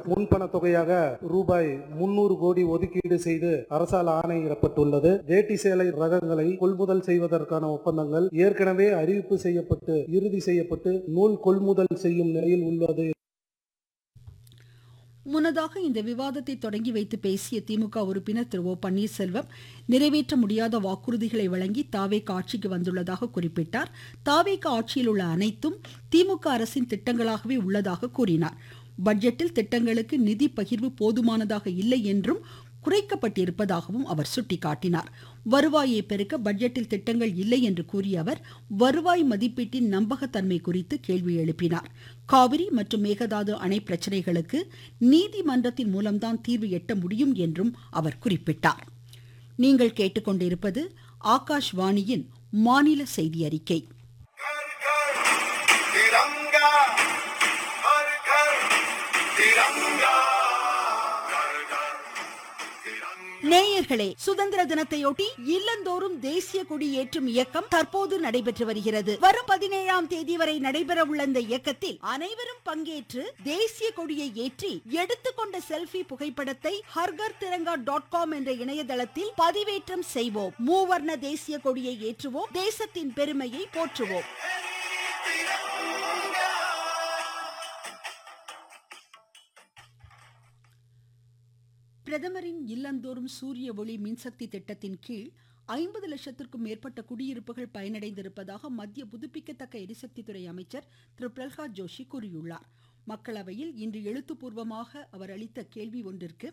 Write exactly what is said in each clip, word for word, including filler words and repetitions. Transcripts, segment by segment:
முன்பண தொகையாக ரூபாய் முன்னூறு கோடி ஒதுக்கீடு செய்து அரசால் ஆணையிடப்பட்டுள்ளது. வேட்டி சேலை ரகங்களை கொள்முதல் செய்வதற்கான ஒப்பந்தங்கள் ஏற்கனவே அறிவிப்பு செய்யப்பட்டு இறுதி செய்யப்பட்டு நூல் கொள்முதல் செய்யும் நிலையில் உள்ளது. முன்னதாக இந்த விவாதத்தை தொடங்கி வைத்து பேசிய திமுக உறுப்பினர் திரு ஓ பன்னீர்செல்வம் நிறைவேற்ற முடியாத வாக்குறுதிகளை வழங்கி தாவேக ஆட்சிக்கு வந்துள்ளதாக குறிப்பிட்டார். தாவேக ஆட்சியில் உள்ள அனைத்தும் திமுக அரசின் திட்டங்களாகவே உள்ளதாக கூறினார். பட்ஜெட்டில் திட்டங்களுக்கு நிதி பகிர்வு போதுமானதாக இல்லை என்றும் குறைக்கப்பட்டிருப்பதாகவும் அவர் சுட்டிக்காட்டினார். வருவாயை பெருக்க பட்ஜெட்டில் திட்டங்கள் இல்லை என்று கூறிய அவர் வருவாய் மதிப்பீட்டின் நம்பகத்தன்மை குறித்து கேள்வி எழுப்பினார். காவிரி மற்றும் மேகதாது அணை பிரச்சனைகளுக்கு நீதிமன்றத்தின் மூலம்தான் தீர்வு எட்ட முடியும் என்றும் அவர் குறிப்பிட்டார். நீங்கள் கேட்டுக்கொண்டிருப்பது ஆகாஷ்வாணியின் மாநில செய்தி அறிக்கை. நேயர்களே, சுதந்திர தினத்தையொட்டி இல்லந்தோறும் தேசிய கொடி ஏற்றும் இயக்கம் தற்போது நடைபெற்று வருகிறது. வரும் பதினேழாம் தேதி வரை நடைபெற உள்ள இந்த இயக்கத்தில் அனைவரும் பங்கேற்று தேசிய கொடியை ஏற்றி எடுத்துக்கொண்ட செல்ஃபி புகைப்படத்தை ஹர்கர் திரங்கா டாட் காம் என்ற இணையதளத்தில் பதிவேற்றம் செய்வோம். மூவர்ண தேசிய கொடியை ஏற்றுவோம். தேசத்தின் பெருமையை போற்றுவோம். பிரதமரின் இல்லந்தோறும் சூரிய ஒளி மின்சக்தி திட்டத்தின் கீழ் ஐம்பது லட்சத்திற்கும் மேற்பட்ட குடியிருப்புகள் பயனடைந்திருப்பதாக மத்திய புதுப்பிக்கத்தக்க எரிசக்தித்துறை அமைச்சர் திரு பிரல்ஹாத் ஜோஷி கூறியுள்ளார். மக்களவையில் இன்று எழுத்துப்பூர்வமாக அவர் அளித்த கேள்வி ஒன்றிற்கு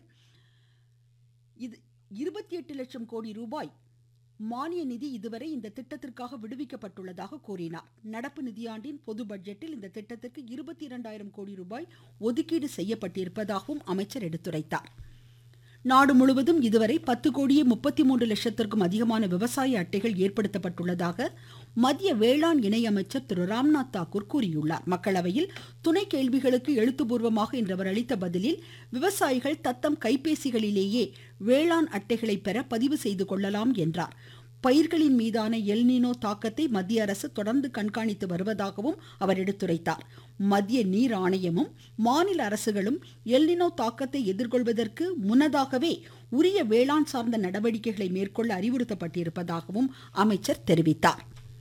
இது இருபத்தி எட்டு லட்சம் கோடி ரூபாய் மானிய நிதி இதுவரை இந்த திட்டத்திற்காக விடுவிக்கப்பட்டுள்ளதாக கூறினார். நடப்பு நிதியாண்டின் பொது பட்ஜெட்டில் இந்த திட்டத்திற்கு இருபத்தி இரண்டாயிரம் கோடி ரூபாய் ஒதுக்கீடு செய்யப்பட்டிருப்பதாகவும் அமைச்சர் எடுத்துரைத்தார். நாடு முழுவதும் இதுவரை பத்து கோடியே முப்பத்தி மூன்று லட்சத்திற்கும் அதிகமான விவசாய அட்டைகள் ஏற்படுத்தப்பட்டுள்ளதாக மத்திய வேளாண் இணையமைச்சர் திரு ராம்நாத் தாக்கூர் கூறியுள்ளார். மக்களவையில் துணை கேள்விகளுக்கு எழுத்துப்பூர்வமாக இன்று அவர் அளித்த பதிலில் விவசாயிகள் தத்தம் கைபேசிகளிலேயே வேளாண் அட்டைகளை பெற பதிவு செய்து கொள்ளலாம் என்றார். பயிர்களின் மீதான எல்னினோ தாக்கத்தை மத்திய அரசு தொடர்ந்து கண்காணித்து வருவதாகவும் அவர் எடுத்துரைத்தார். மத்திய நீர் ஆணையமும் மாநில அரசுகளும் எல்னினோ தாக்கத்தை எதிர்கொள்வதற்கு முன்னதாகவே உரிய வேளாண் சார்ந்த நடவடிக்கைகளை மேற்கொள்ள அறிவுறுத்தப்பட்டிருப்பதாகவும் அமைச்சர் தெரிவித்தார்.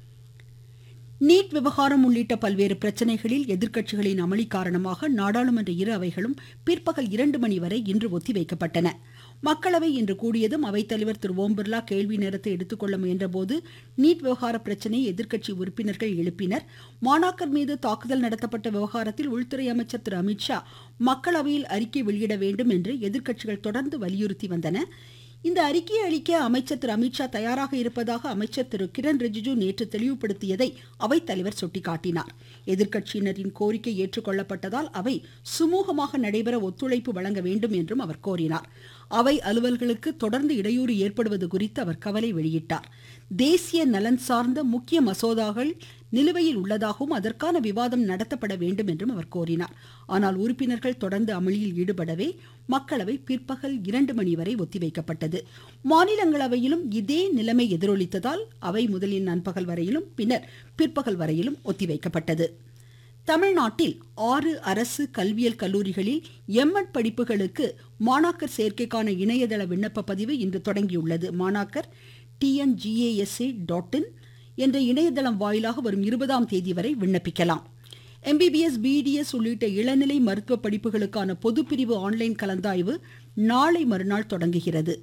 நீட் விவகாரம் உள்ளிட்ட பல்வேறு பிரச்சனைகளில் எதிர்க்கட்சிகளின் அமளி காரணமாக நாடாளுமன்ற இரு அவைகளும் பிற்பகல் இரண்டு மணி வரை இன்று ஒத்திவைக்கப்பட்டன. மக்களவை இன்று கூடியதும் அவைத்தலைவர் திரு ஓம் பிர்லா கேள்வி நேரத்தை எடுத்துக்கொள்ள முயன்றபோது நீட் விவகார பிரச்சனையை எதிர்க்கட்சி உறுப்பினர்கள் எழுப்பினர். மாணாக்கர் மீது தாக்குதல் நடத்தப்பட்ட விவகாரத்தில் உள்துறை அமைச்சர் திரு அமித்ஷா மக்களவையில் அறிக்கை வெளியிட வேண்டும் என்று எதிர்க்கட்சிகள் தொடர்ந்து வலியுறுத்தி வந்தன. இந்த அறிக்கையை அளிக்க அமைச்சர் திரு அமித்ஷா தயாராக இருப்பதாக அமைச்சர் திரு கிரண் ரிஜிஜு நேற்று தெளிவுபடுத்தியதை அவைத்தலைவர் சுட்டிக்காட்டினார். எதிர்க்கட்சியினரின் கோரிக்கை ஏற்றுக்கொள்ளப்பட்டதால் அவை சுமூகமாக நடைபெற ஒத்துழைப்பு வழங்க வேண்டும் என்றும் அவர் கோரினார். அவை அலுவல்களுக்கு தொடர்ந்து இடையூறு ஏற்படுவது குறித்து அவர் கவலை வெளியிட்டார். தேசிய நலன் சார்ந்த முக்கிய மசோதாக்கள் நிலுவையில் உள்ளதாகவும் அதற்கான விவாதம் நடத்தப்பட வேண்டும் என்றும் அவர் கோரினார். ஆனால் உறுப்பினர்கள் தொடர்ந்து அமளியில் ஈடுபடவே மக்களவை பிற்பகல் இரண்டு மணி வரை ஒத்திவைக்கப்பட்டது. மாநிலங்களவையிலும் இதே நிலைமை எதிரொலித்ததால் அவை முதலில் நண்பகல் வரையிலும் பின்னர் பிற்பகல் வரையிலும் ஒத்திவைக்கப்பட்டது. தமிழ்நாட்டில் ஆறு அரசு கல்வியல் கல்லூரிகளில் எம்எட் படிப்புகளுக்கு மாணாக்கர் சேர்க்கைக்கான இணையதள விண்ணப்ப பதிவு இன்று தொடங்கியுள்ளது. மாணாக்கர் டிஎன்ஜிஏஎஸ்ஏ டாட் இன் என்ற இணையதளம் வாயிலாக வரும் இருபதாம் தேதி வரை விண்ணப்பிக்கலாம். எம்பிபிஎஸ் பிடிஎஸ் உள்ளிட்ட இளநிலை மருத்துவ படிப்புகளுக்கான பொதுப்பிரிவு ஆன்லைன் கலந்தாய்வு நாளை மறுநாள் தொடங்குகிறது.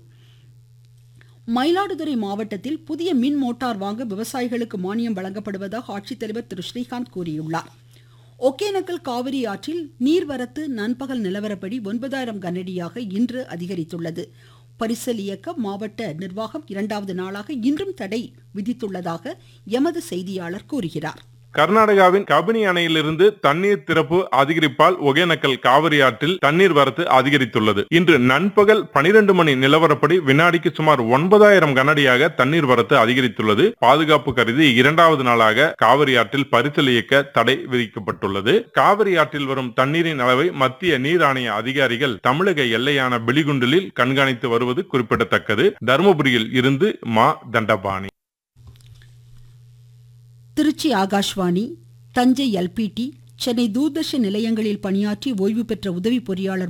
மயிலாடுதுறை மாவட்டத்தில் புதிய மின் மோட்டார் வாங்க விவசாயிகளுக்கு மானியம் வழங்கப்படுவதாக ஆட்சித்தலைவர் திரு ஸ்ரீகாந்த் கூறியுள்ளார். ஒகேனக்கல் காவிரி ஆற்றில் நீர்வரத்து நண்பகல் நிலவரப்படி ஒன்பதாயிரம் கனஅடியாக இன்று அதிகரித்துள்ளது. பரிசல் இயக்க மாவட்ட நிர்வாகம் இரண்டாவது நாளாக இன்றும் தடை விதித்துள்ளதாக எமது செய்தியாளர் கூறுகிறார். கர்நாடகாவின் கபினி அணையிலிருந்து தண்ணீர் திறப்பு அதிகரிப்பால் ஒகேனக்கல் காவிரி ஆற்றில் தண்ணீர் வரத்து அதிகரித்துள்ளது. இன்று நண்பகல் பனிரெண்டு மணி நிலவரப்படி வினாடிக்கு சுமார் ஒன்பதாயிரம் கனஅடியாக தண்ணீர் வரத்து அதிகரித்துள்ளது. பாதுகாப்பு கருதி இரண்டாவது நாளாக காவிரி ஆற்றில் பரிசல் இயக்க தடை விதிக்கப்பட்டுள்ளது. காவிரி ஆற்றில் வரும் தண்ணீரின் அளவை மத்திய நீர் ஆணைய அதிகாரிகள் தமிழக எல்லையான பிலிகுண்டிலில் கண்காணித்து வருவது குறிப்பிடத்தக்கது. தருமபுரியில் இருந்து மா தண்டபாணி. திருச்சி ஆகாஷ்வாணி, தஞ்சை எல்பிடி, சென்னை தூர்தர்ஷன் நிலையங்களில் பணியாற்றி ஓய்வு பெற்ற உதவி பொறியாளர்